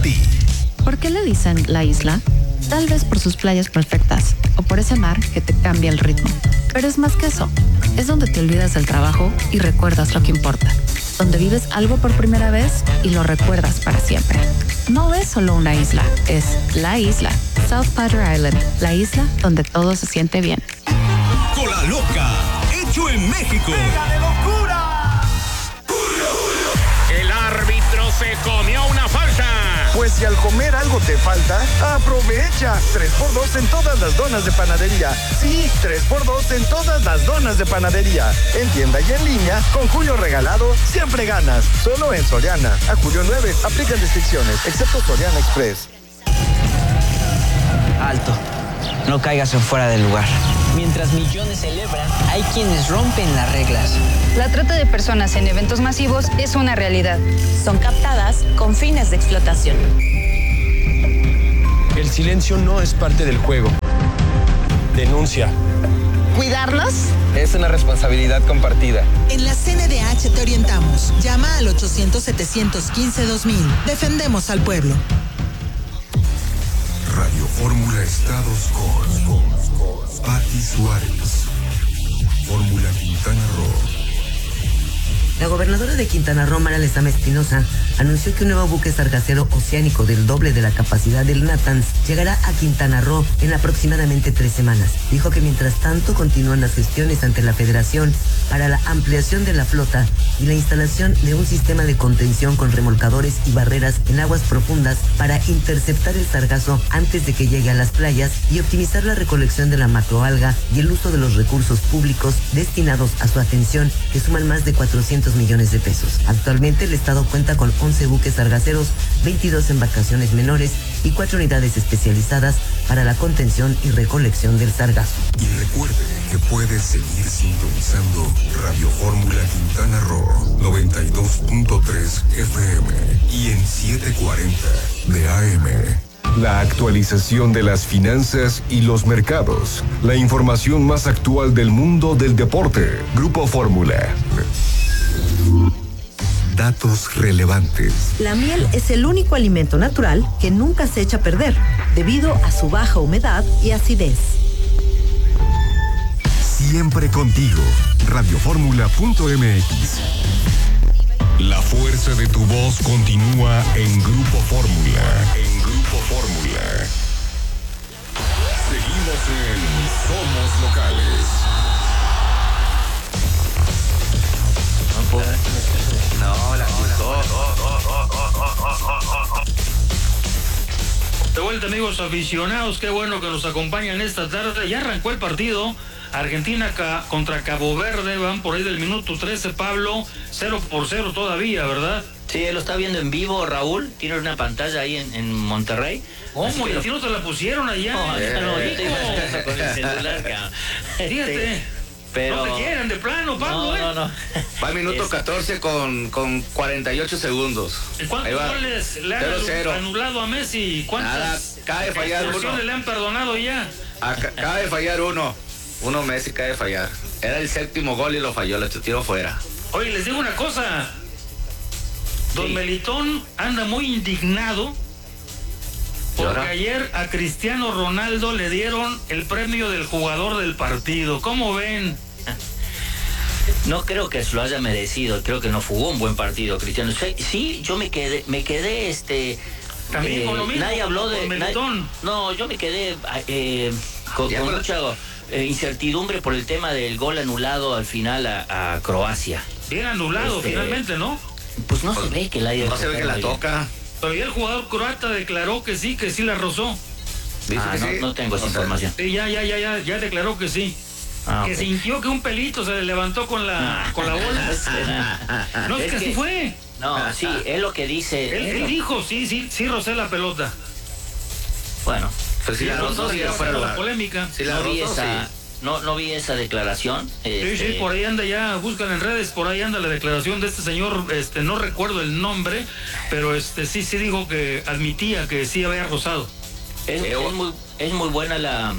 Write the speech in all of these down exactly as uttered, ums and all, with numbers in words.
ti. ¿Por qué le dicen la isla? Tal vez por sus playas perfectas o por ese mar que te cambia el ritmo. Pero es más que eso. Es donde te olvidas del trabajo y recuerdas lo que importa. Donde vives algo por primera vez y lo recuerdas para siempre. No es solo una isla, es la isla. South Padre Island, la isla donde todo se siente bien. Cola Loca, hecho en México. ¡Pega de locura! El árbitro se comió una falta. Pues si al comer algo te falta, aprovecha. tres por dos en todas las donas de panadería. Sí, tres por dos en todas las donas de panadería. En tienda y en línea, con Julio regalado, siempre ganas. Solo en Soriana. A julio nueve, aplican restricciones, excepto Soriana Express. Alto. No caigas en fuera del lugar. Mientras millones celebran, hay quienes rompen las reglas. La trata de personas en eventos masivos es una realidad. Son captadas con fines de explotación. El silencio no es parte del juego. Denuncia. ¿Cuidarlos? Es una responsabilidad compartida. En la C N D H te orientamos. Llama al ochocientos, setecientos quince, dos mil. Defendemos al pueblo. Radio Fórmula Estados con, con, con Pati Suárez. Fórmula Quintana Roo. La gobernadora de Quintana Roo, Mara Lezama Espinosa, anunció que un nuevo buque sargacero oceánico del doble de la capacidad del Natanz llegará a Quintana Roo en aproximadamente tres semanas. Dijo que mientras tanto continúan las gestiones ante la Federación para la ampliación de la flota y la instalación de un sistema de contención con remolcadores y barreras en aguas profundas para interceptar el sargazo antes de que llegue a las playas y optimizar la recolección de la macroalga y el uso de los recursos públicos destinados a su atención, que suman más de cuatrocientos millones de pesos. Actualmente el Estado cuenta con once buques sargaceros, veintidós embarcaciones menores y cuatro unidades especializadas para la contención y recolección del sargazo. Y recuerde que puede seguir sintonizando Radio Fórmula Quintana Roo noventa y dos punto tres F M y en setecientos cuarenta de A M. La actualización de las finanzas y los mercados. La información más actual del mundo del deporte. Grupo Fórmula. Datos relevantes. La miel es el único alimento natural que nunca se echa a perder, debido a su baja humedad y acidez. Siempre contigo. Radiofórmula punto M X. La fuerza de tu voz continúa en Grupo Fórmula. En Grupo Fórmula. Seguimos en Somos Locales. No, la De vuelta, amigos aficionados, qué bueno que nos acompañan esta tarde. Ya arrancó el partido. Argentina ca- contra Cabo Verde, van por ahí del minuto trece, Pablo, cero por cero todavía, ¿verdad? Sí, él lo está viendo en vivo, Raúl. Tiene una pantalla ahí en, en Monterrey. ¿Cómo? ¿Y a ti no te la pusieron allá? No, Eh, no, yo estoy hijo. con el celular, cabrón. Fíjate. Pero... No te quieren de plano, Pablo, no, ¿eh? No, no, Va al minuto catorce con, con cuarenta y ocho segundos. ¿Cuántos goles le han cero cero. anulado a Messi? ¿Cuántas Nada, acaba de fallar uno. expulsiones le han perdonado ya? Acaba de fallar uno. Uno Messi acaba de fallar. Era el séptimo gol y lo falló, lo tiró fuera. Oye, les digo una cosa. Don sí. Melitón anda muy indignado porque ayer a Cristiano Ronaldo le dieron el premio del jugador del partido. ¿Cómo ven? No creo que se lo haya merecido, creo que no jugó un buen partido, Cristiano. Sí, sí yo me quedé, me quedé, este... También eh, con lo mismo, nadie habló de... Nadie, no, yo me quedé eh, con, con mucha eh, incertidumbre por el tema del gol anulado al final a, a Croacia. Bien anulado, este, finalmente, ¿no? Pues no pues, se ve que la haya... No se ve que la toca. Todavía el jugador croata declaró que sí, que sí la rozó. Ah, no, sí? no tengo esa información. Sí, ya, ya, ya, ya, ya declaró que sí. Ah, que okay. Sintió que un pelito se le levantó con la con la bola. No, es, es que así fue. No, sí, es lo que dice. Él, él dijo, sí, sí, sí rocé la pelota. Bueno. Pero si la rozó, sí, fuera la polémica. Si la no, vi rozó, esa, sí. no, no vi esa declaración. Sí, este... sí, por ahí anda ya, buscan en redes, por ahí anda la declaración de este señor, este, no recuerdo el nombre, pero este sí, sí dijo que admitía que sí había rozado. Es, es, muy, es muy buena la...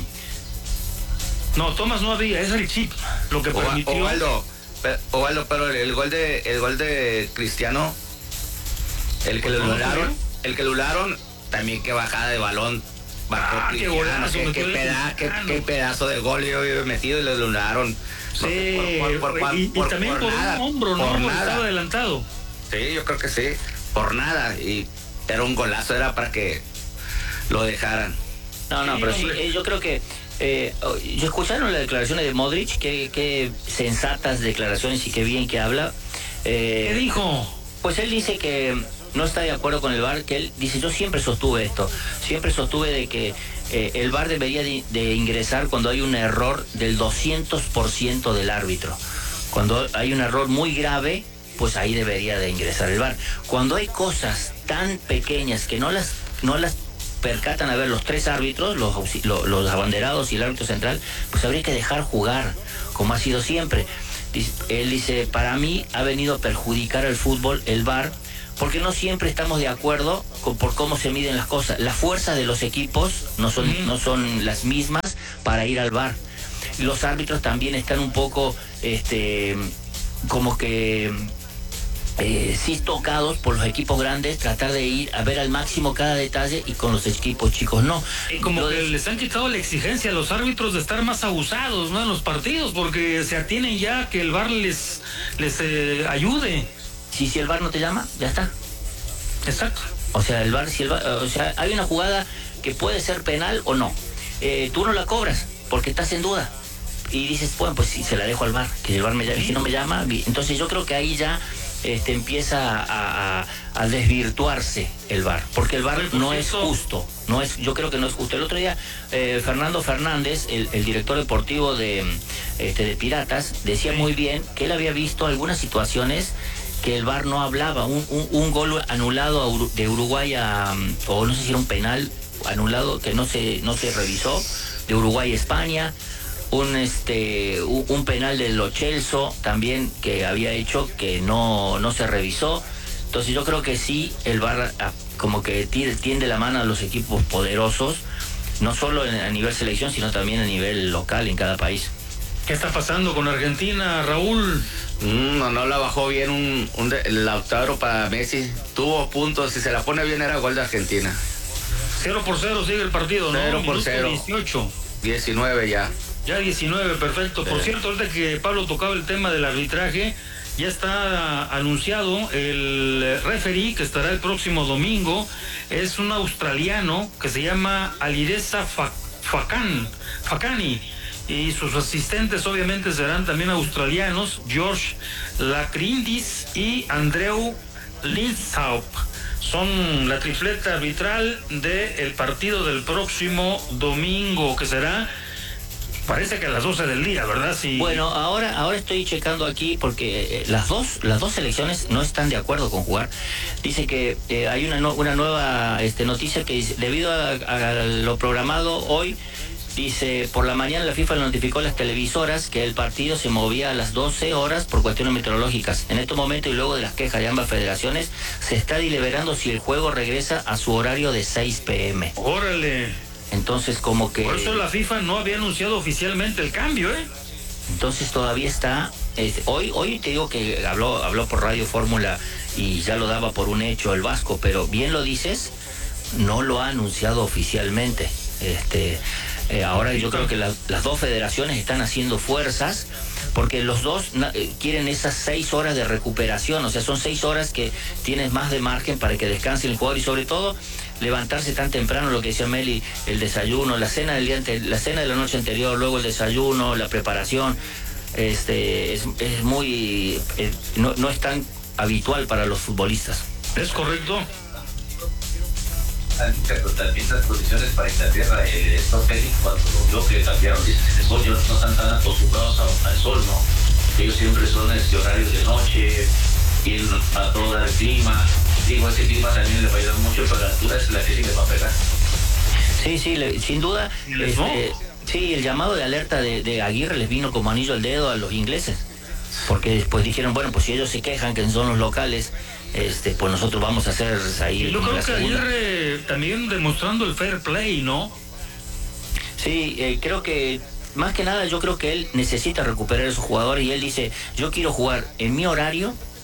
No, Tomás no había, es el chip lo que permitió. Ovaldo, Ovaldo, pero el gol de el gol de Cristiano, el que le anularon, el que anularon, también qué bajada de balón. Ah, qué golazo, qué, qué, peda, qué, qué pedazo de gol yo había metido y le anularon. Sí, por, por, por, por, y, por, y también por, por, por un nada, hombro, ¿no? Por Porque nada. estaba adelantado. Sí, yo creo que sí, por nada. Y era un golazo, era para que lo dejaran. No, no, Sí, pero sí, hombre. eh, yo creo que... Eh, ¿yo escucharon las declaraciones de Modric? Qué, qué sensatas declaraciones y qué bien que habla. Eh, ¿Qué dijo? Pues él dice que no está de acuerdo con el V A R, que él dice, yo siempre sostuve esto, siempre sostuve de que eh, el V A R debería de, de ingresar cuando hay un error del doscientos por ciento del árbitro. Cuando hay un error muy grave, pues ahí debería de ingresar el V A R. Cuando hay cosas tan pequeñas que no las, no las percatan a ver los tres árbitros, los, los, los abanderados y el árbitro central, pues habría que dejar jugar, como ha sido siempre. Él dice, para mí ha venido a perjudicar al fútbol el V A R, porque no siempre estamos de acuerdo con, por cómo se miden las cosas. Las fuerzas de los equipos no son, uh-huh. no son las mismas para ir al V A R. Los árbitros también están un poco, este, como que... Eh, sí tocados por los equipos grandes, tratar de ir a ver al máximo cada detalle, y con los equipos chicos no. Y como Lo que de... les han quitado la exigencia a los árbitros de estar más abusados, ¿no?, en los partidos, porque se atienen ya que el V A R les, les eh, ayude. Sí, si el V A R no te llama, ya está. Exacto. O sea, el V A R, si el V A R, o sea, hay una jugada que puede ser penal o no. Eh, tú no la cobras porque estás en duda. Y dices, bueno, pues si se la dejo al V A R, que el V A R me llame, si no me llama. Entonces yo creo que ahí ya Este, empieza a, a, a desvirtuarse el V A R, porque el V A R no es justo, no es, yo creo que no es justo. El otro día eh, Fernando Fernández, el, el director deportivo de, este, de Piratas, decía muy bien que él había visto algunas situaciones que el V A R no hablaba. Un, un, un gol anulado a Ur- de Uruguay a, o no sé si era un penal anulado que no se, no se revisó, de Uruguay a España. Un este un, un penal del Lo Celso también que había hecho que no, no se revisó. Entonces yo creo que sí, el V A R a, como que tiende, tiende la mano a los equipos poderosos, no solo en, a nivel selección, sino también a nivel local en cada país. ¿Qué está pasando con Argentina, Raúl? Mm, no, no la bajó bien un, un de, el Lautaro para Messi. Tuvo puntos, si se la pone bien era gol de Argentina. Cero por cero sigue el partido, ¿no? Cero por Minuto cero. dieciocho. diecinueve ya. Ya diecinueve, perfecto. Por Sí. cierto, ahorita que Pablo tocaba el tema del arbitraje, ya está anunciado el referee que estará el próximo domingo. Es un australiano que se llama Alireza Fakan, Fakani. Y sus asistentes obviamente serán también australianos, George Lacrindis y Andreu Linsaup. Son la tripleta arbitral del partido del próximo domingo, que será, parece que a las doce del día, ¿verdad? Sí. Bueno, ahora ahora estoy checando aquí porque eh, las dos las dos selecciones no están de acuerdo con jugar. Dice que eh, hay una no, una nueva este, noticia que dice, debido a, a lo programado hoy, dice, por la mañana la FIFA le notificó a las televisoras que el partido se movía a las doce horas por cuestiones meteorológicas. En estos momentos, y luego de las quejas de ambas federaciones, se está deliberando si el juego regresa a su horario de seis pm. Órale. Entonces, como que... Por eso la FIFA no había anunciado oficialmente el cambio, ¿eh? Entonces todavía está... Este, hoy hoy te digo que habló habló por Radio Fórmula y ya lo daba por un hecho el Vasco, pero bien lo dices, no lo ha anunciado oficialmente. Este, eh, ahora yo creo que la, las dos federaciones están haciendo fuerzas porque los dos na, eh, quieren esas seis horas de recuperación. O sea, son seis horas que tienes más de margen para que descanse el jugador y sobre todo levantarse tan temprano, lo que decía Meli, el desayuno, la cena del día ante, la cena de la noche anterior, luego el desayuno, la preparación, este es, es muy eh, no, no es tan habitual para los futbolistas. ¿Es correcto? También las condiciones para Inglaterra, eh, estos técnicos cuando vio que cambiaron, dicen que el sol, ellos no están tan acostumbrados a, al sol, ¿no? Ellos siempre son este horarios de noche, y a todo el clima. Digo, ese clima también le va a ayudar mucho, pero la altura es la que sí le va a pegar. Sí, sí, le, sin duda. Este, sí, el llamado de alerta de, de Aguirre les vino como anillo al dedo a los ingleses, porque después dijeron, bueno, pues si ellos se quejan que son los locales, este, pues nosotros vamos a hacer ahí. Yo creo que Aguirre también demostrando el fair play, ¿no? Sí, eh, creo que más que nada yo creo que él necesita recuperar a esos jugadores y él dice, yo quiero jugar en mi horario, porque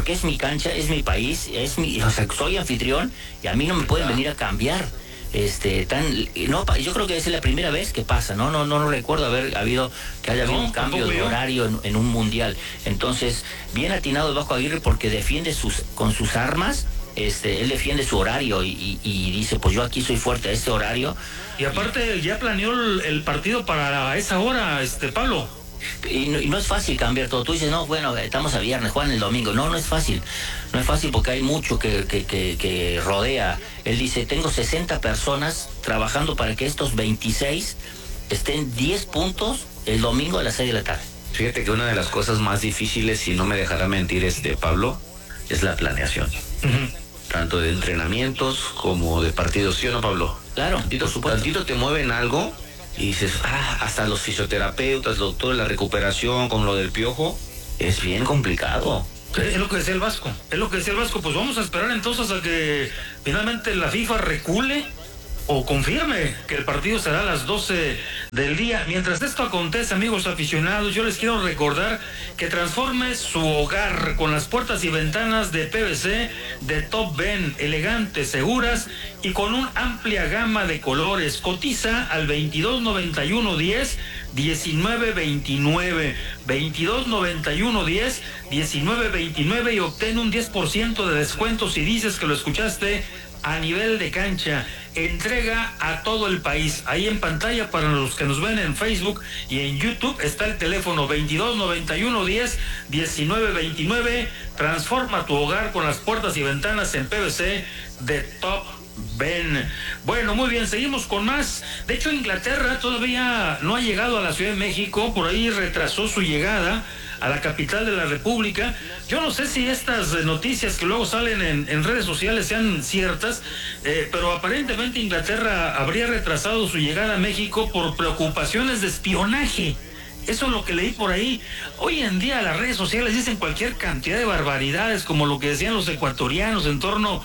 porque es mi cancha, es mi país, es mi, o sea, soy anfitrión y a mí no me pueden venir a cambiar. Este, tan, no, yo creo que es la primera vez que pasa, no, no, no, no recuerdo haber habido que haya habido no, un cambio de horario en, en un mundial. Entonces, bien atinado el Vasco Aguirre porque defiende sus, con sus armas, este, él defiende su horario y, y, y dice, pues yo aquí soy fuerte a este horario. Y aparte ya planeó el, el partido para esa hora, este Pablo. Y no, y no es fácil cambiar todo. Tú dices, no, bueno, estamos a viernes, juegan el domingo. No, no es fácil. No es fácil porque hay mucho que, que, que, que rodea. Él dice, tengo sesenta personas trabajando para que estos veintiséis estén diez puntos el domingo a las seis de la tarde. Fíjate que una de las cosas más difíciles, y no me dejará mentir este Pablo, es la planeación. Uh-huh. Tanto de entrenamientos como de partidos, ¿sí o no, Pablo? Claro, tantito, tantito te mueven algo y dices, ah, hasta los fisioterapeutas, doctores, la recuperación con lo del piojo, es bien complicado. Es lo que decía el Vasco, es lo que decía el Vasco, pues vamos a esperar entonces a que finalmente la FIFA recule o confirme que el partido será a las doce del día. Mientras esto acontece, amigos aficionados, yo les quiero recordar que transforme su hogar con las puertas y ventanas de P V C de Top Ben, elegantes, seguras y con una amplia gama de colores. Cotiza al veintidós noventa y uno diez diecinueve veintinueve, veintidós noventa y uno diez diecinueve veintinueve y obtén un diez por ciento de descuento si dices que lo escuchaste a nivel de cancha. Entrega a todo el país. Ahí en pantalla para los que nos ven en Facebook y en YouTube está el teléfono veintidós noventa y uno diez diecinueve veintinueve. Transforma tu hogar con las puertas y ventanas en P V C de Top Ben. Bueno, muy bien, seguimos con más. De hecho, Inglaterra todavía no ha llegado a la Ciudad de México, por ahí retrasó su llegada a la capital de la República. Yo no sé si estas noticias que luego salen en, en redes sociales sean ciertas, eh, pero aparentemente Inglaterra habría retrasado su llegada a México por preocupaciones de espionaje. Eso es lo que leí por ahí. Hoy en día las redes sociales dicen cualquier cantidad de barbaridades, como lo que decían los ecuatorianos en torno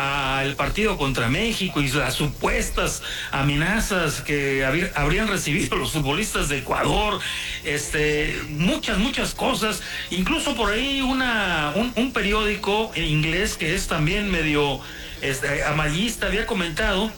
al partido contra México y las supuestas amenazas que habrían recibido los futbolistas de Ecuador, este, muchas, muchas cosas. Incluso por ahí una, un, un periódico en inglés que es también medio este, amarillista había comentado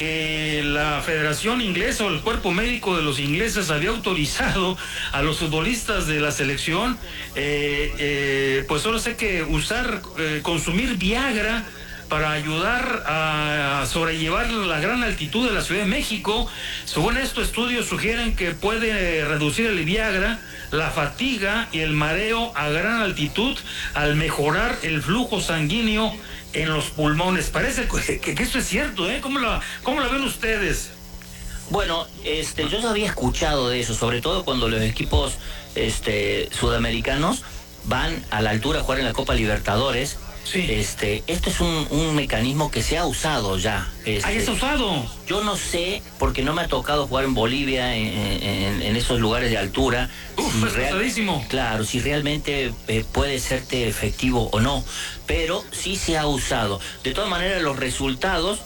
que la Federación Inglesa o el cuerpo médico de los ingleses había autorizado a los futbolistas de la selección, eh, eh, pues solo sé que usar, eh, consumir Viagra para ayudar a sobrellevar la gran altitud de la Ciudad de México. Según esto, estudios sugieren que puede reducir el Viagra, la fatiga y el mareo a gran altitud al mejorar el flujo sanguíneo en los pulmones. Parece que, que, que esto es cierto, ¿eh? ¿Cómo la, cómo la ven ustedes? Bueno, este, yo ya había escuchado de eso, sobre todo cuando los equipos este, sudamericanos van a la altura a jugar en la Copa Libertadores. Sí. Este, este es un, un mecanismo que se ha usado ya. Este, ¿Ah, ya se ha usado? Yo no sé, porque no me ha tocado jugar en Bolivia, en, en, en esos lugares de altura. Uf, si es real, claro, si realmente eh, puede serte efectivo o no, pero sí se ha usado. De todas maneras, los resultados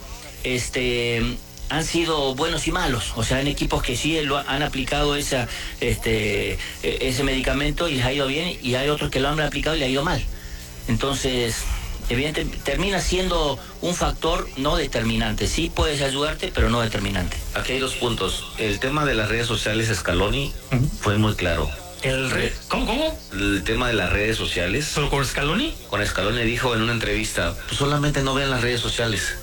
este, han sido buenos y malos. O sea, en equipos que sí lo han aplicado esa, este, ese medicamento y les ha ido bien, y hay otros que lo han aplicado y le ha ido mal. Entonces, evidentemente, termina siendo un factor no determinante. Sí puedes ayudarte, pero no determinante. Aquí hay dos puntos. El tema de las redes sociales, Scaloni, uh-huh. fue muy claro. ¿El re... ¿Cómo, cómo? El tema de las redes sociales. ¿Pero con Scaloni? Con Scaloni dijo en una entrevista, pues solamente no vean las redes sociales.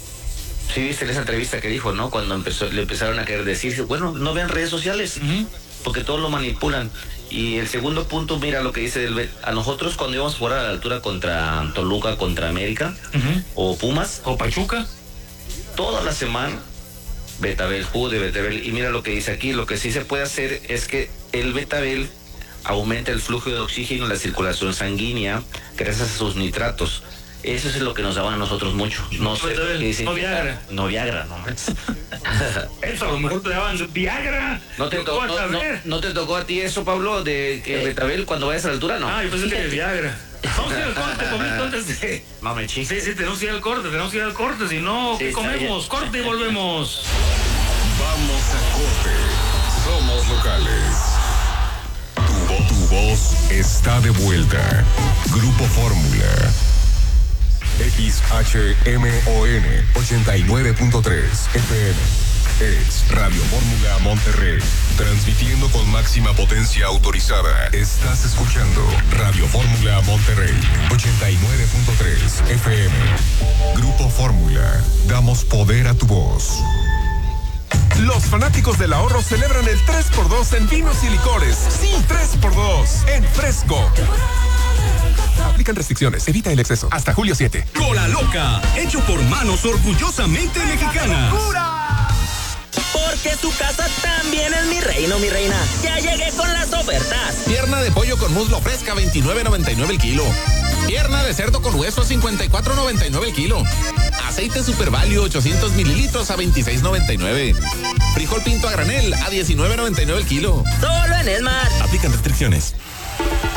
Sí, viste esa entrevista que dijo, ¿no? Cuando empezó, le empezaron a querer decir, bueno, no vean redes sociales, uh-huh. porque todos lo manipulan. Y el segundo punto, mira lo que dice el, a nosotros cuando íbamos a jugar a la altura contra Toluca, contra América, uh-huh. o Pumas, o Pachuca, toda la semana Betabel, jugo de Betabel. Y mira lo que dice aquí, lo que sí se puede hacer es que el Betabel aumenta el flujo de oxígeno y la circulación sanguínea gracias a sus nitratos. Eso es lo que nos daban a nosotros mucho. No sé qué dicen. No Viagra. No Viagra, no. Eso, a lo mejor te daban Viagra. ¿No te, to no, no, ¿No te tocó a ti eso, Pablo, de que eh. Betabel cuando vayas a la altura, no? Ah, yo pensé que Viagra. Vamos a ir al corte, comito, antes de... No me chiste. Sí, sí, tenemos que ir al corte, tenemos que ir al corte, si no, sí, ¿qué comemos? Corte y volvemos. Vamos a corte. Somos locales. Tu, tu voz está de vuelta. Grupo Fórmula. X H M O N ochenta y nueve punto tres F M. Es Radio Fórmula Monterrey. Transmitiendo con máxima potencia autorizada. Estás escuchando Radio Fórmula Monterrey ochenta y nueve punto tres F M. Grupo Fórmula. Damos poder a tu voz. Los fanáticos del ahorro celebran el tres por dos en vinos y licores. Sí, tres por dos en Fresco. Aplican restricciones. Evita el exceso. Hasta julio siete. Cola Loca. Hecho por manos orgullosamente mexicanas. Porque tu casa también es mi reino, mi reina. Ya llegué con las ofertas. Pierna de pollo con muslo fresca, veintinueve noventa y nueve el kilo. Pierna de cerdo con hueso, cincuenta y cuatro noventa y nueve el kilo. Aceite Super Value, ochocientos mililitros a veintiséis noventa y nueve. Frijol pinto a granel a diecinueve noventa y nueve el kilo. Solo en Esmar. Aplican restricciones.